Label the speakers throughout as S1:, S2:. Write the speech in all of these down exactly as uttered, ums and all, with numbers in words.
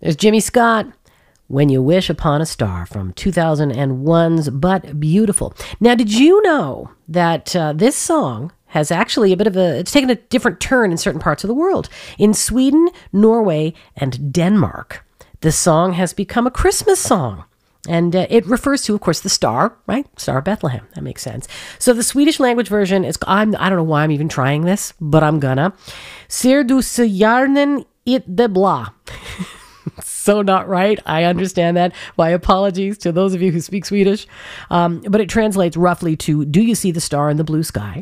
S1: There's Jimmy Scott, When You Wish Upon a Star from two thousand one's But Beautiful. Now, did you know that uh, this song has actually a bit of a, it's taken a different turn in certain parts of the world. In Sweden, Norway, and Denmark, the song has become a Christmas song. And uh, it refers to, of course, the star, right? Star of Bethlehem. That makes sense. So the Swedish language version is, I'm, I don't know why I'm even trying this, but I'm gonna. Ser du så gärna it det blå. So not right. I understand that. My apologies to those of you who speak Swedish. Um, but it translates roughly to, do you see the star in the blue sky?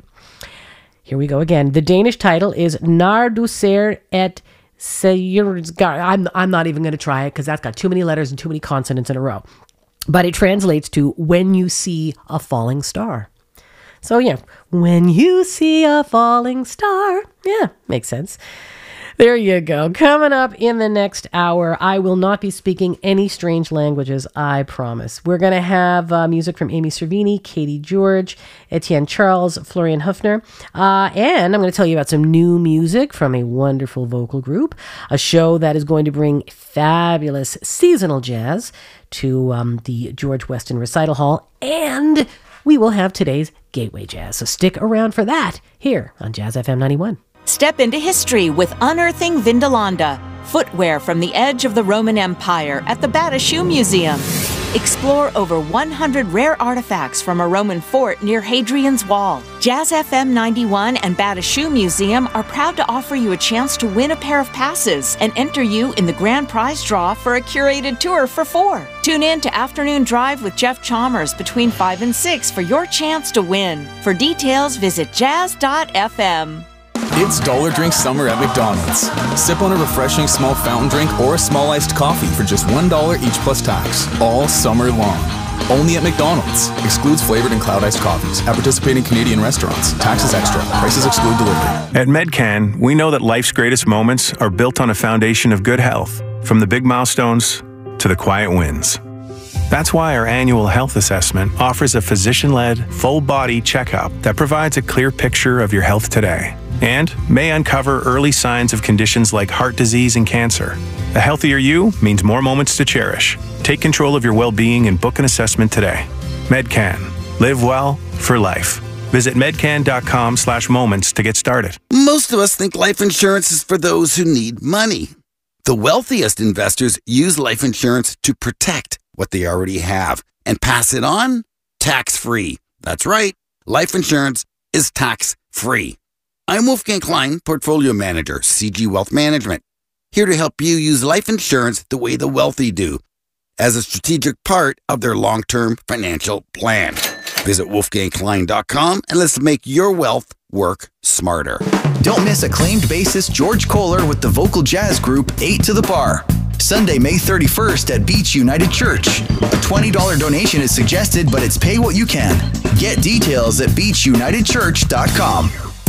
S1: Here we go again. The Danish title is När du ser ett stjärnskar. I'm, I'm not even going to try it because that's got too many letters and too many consonants in a row. But it translates to when you see a falling star. So yeah, when you see a falling star. Yeah, makes sense. There you go. Coming up in the next hour, I will not be speaking any strange languages, I promise. We're going to have uh, music from Amy Cervini, Katie George, Etienne Charles, Florian Huffner, uh, and I'm going to tell you about some new music from a wonderful vocal group, a show that is going to bring fabulous seasonal jazz to um, the George Weston Recital Hall, and we will have today's Gateway Jazz. So stick around for that here on Jazz F M ninety-one.
S2: Step into history with Unearthing Vindolanda, footwear from the edge of the Roman Empire at the Bata Shoe Museum. Explore over one hundred rare artifacts from a Roman fort near Hadrian's Wall. Jazz F M ninety-one and Bata Shoe Museum are proud to offer you a chance to win a pair of passes and enter you in the grand prize draw for a curated tour for four. Tune in to Afternoon Drive with Jeff Chalmers between five and six for your chance to win. For details, visit jazz dot f m.
S3: It's Dollar Drink Summer at McDonald's. Sip on a refreshing small fountain drink or a small iced coffee for just one dollar each plus tax, all summer long. Only at McDonald's. Excludes flavored and cloud iced coffees at participating Canadian restaurants. Taxes extra. Prices exclude delivery.
S4: At Medcan, we know that life's greatest moments are built on a foundation of good health, from the big milestones to the quiet wins. That's why our annual health assessment offers a physician-led, full-body checkup that provides a clear picture of your health today and may uncover early signs of conditions like heart disease and cancer. A healthier you means more moments to cherish. Take control of your well-being and book an assessment today. Medcan. Live well for life. Visit medcan.com slash moments to get started.
S5: Most of us think life insurance is for those who need money. The wealthiest investors use life insurance to protect what they already have and pass it on tax-free. That's right. Life insurance is tax-free. I'm Wolfgang Klein, Portfolio Manager, C G Wealth Management, here to help you use life insurance the way the wealthy do, as a strategic part of their long-term financial plan. Visit wolfgang klein dot com and let's make your wealth work smarter.
S6: Don't miss acclaimed bassist George Kohler with the vocal jazz group eight to the Bar. Sunday, May thirty-first at Beach United Church. A twenty dollars donation is suggested, but it's pay what you can. Get details at beach united church dot com.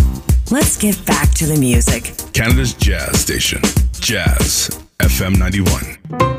S7: Let's get back to the music.
S8: Canada's jazz station, Jazz F M ninety-one.